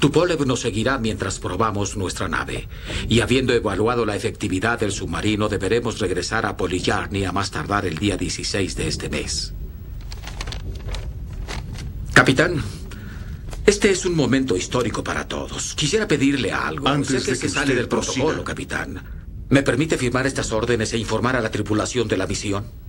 Tupolev nos seguirá mientras probamos nuestra nave. Y habiendo evaluado la efectividad del submarino, deberemos regresar a Polyarny a más tardar el día 16 de este mes. Capitán, este es un momento histórico para todos. Quisiera pedirle algo. Sé que se sale del protocolo, capitán. ¿Me permite firmar estas órdenes e informar a la tripulación de la misión?